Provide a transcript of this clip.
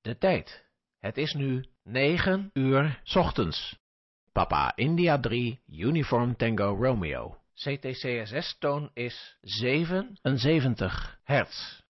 De tijd. Het is nu 9 uur 's ochtends. Papa India 3 Uniform Tango Romeo. CTCSS-toon is 77 hertz.